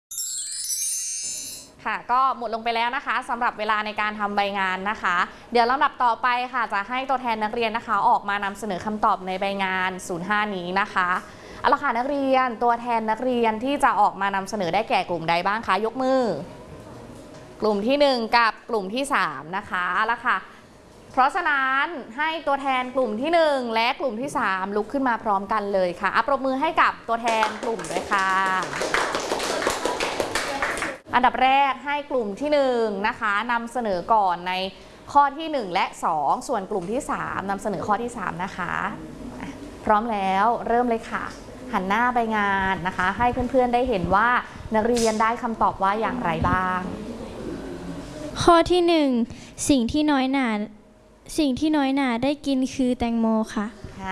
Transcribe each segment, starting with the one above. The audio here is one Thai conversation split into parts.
ค่ะก็หมดลงไปแล้วนะคะสำหรับเวลาในการทำใบงานนะคะ เดี๋ยวลำดับต่อไปค่ะจะให้ตัวแทนนักเรียนนะคะออกมานำเสนอคำตอบในใบงาน 05 นี้นะคะเอาละค่ะนักเรียนตัวแทนนักเรียนที่จะออกมานำเสนอได้แก่กลุ่มใดบ้างคะยกมือกลุ่มที่ 1 กับกลุ่มที่ 3 นะคะเอาละค่ะเพราะฉะนั้นให้ตัวแทนกลุ่มที่ 1 และกลุ่มที่ 3 ลุกขึ้นมาพร้อมกันเลยค่ะปรบมือให้กับตัวแทนกลุ่มด้วยค่ะอันดับแรกให้กลุ่มที่1นะคะนำเสนอก่อนในข้อที่1และ2ส่วนกลุ่มที่3นำเสนอข้อที่3นะคะพร้อมแล้วเริ่มเลยค่ะหันหน้าไปงานนะคะให้เพื่อนๆได้เห็นว่านักเรียนได้คำตอบว่าอย่างไรบ้างข้อที่1สิ่งที่น้อยหนาได้กินคือแตงโมค่ะ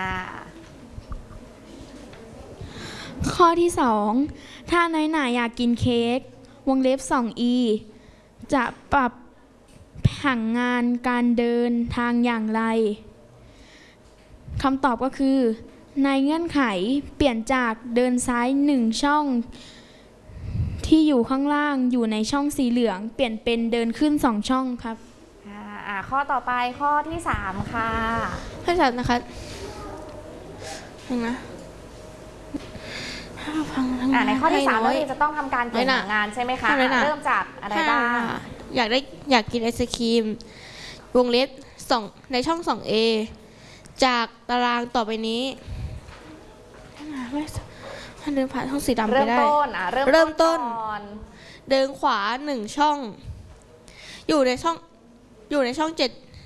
ข้อที่2ถ้าน้อยหนาอยากกินเค้กวงเล็บ 2e จะปรับผังงานการเดินทางอย่างไรคำตอบก็คือในเงื่อนไขเปลี่ยนจากเดินซ้าย1ช่องที่อยู่ข้างล่างอยู่ในช่องสีเหลืองเปลี่ยนเป็นเดินขึ้น2ช่องครับข้อต่อไปข้อที่3ค่ะข้อที่3นะคะในข้อที่3เราจะต้องทำการเขียนงานใช่ไหมคะเริ่มจากอะไรบ้างอยากกินไอศครีมวงเล็บ2ในช่อง 2a จากตารางต่อไปนี้เดินผ่านช่องสีดำไปได้เริ่มต้นเดินขวา1ช่องอยู่ในช่อง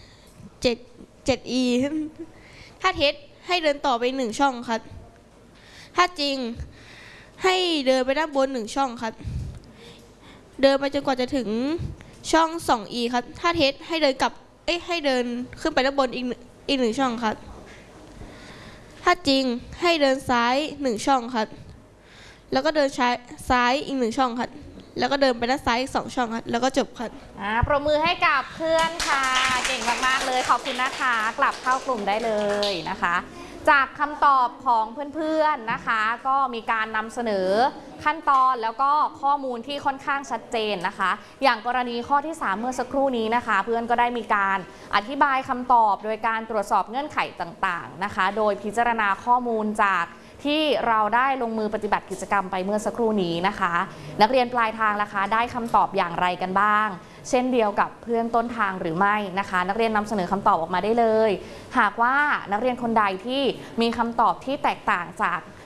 7e ถ้าเท็จให้เดินต่อไป1ช่องครับถ้าจริงให้เดินไปด้านบน1ช่องครับเดินไปจนกว่าจะถึงช่อง 2e ครับถ้าเท็จให้เดินให้เดินขึ้นไปด้านบนอีก1ช่องครับถ้าจริงให้เดินซ้าย1ช่องครับแล้วก็เดินซ้ายอีก1ช่องครับแล้วก็เดินไปด้านซ้ายอีก2ช่องครับแล้วก็จบครับปรบมือให้กับเพื่อนค่ะเก่งมากๆเลยขอบคุณนะคะกลับเข้ากลุ่มได้เลยนะคะจากคำตอบของเพื่อนๆนะคะก็มีการนำเสนอขั้นตอนแล้วก็ข้อมูลที่ค่อนข้างชัดเจนนะคะอย่างกรณีข้อที่3เมื่อสักครู่นี้นะคะเพื่อนก็ได้มีการอธิบายคำตอบโดยการตรวจสอบเงื่อนไขต่างๆนะคะโดยพิจารณาข้อมูลจากที่เราได้ลงมือปฏิบัติกิจกรรมไปเมื่อสักครู่นี้นะคะนักเรียนปลายทางล่ะคะได้คำตอบอย่างไรกันบ้างเช่นเดียวกับเพื่อนต้นทางหรือไม่นะคะนักเรียนนำเสนอคำตอบออกมาได้เลยหากว่านักเรียนคนใดที่มีคำตอบที่แตกต่างจาก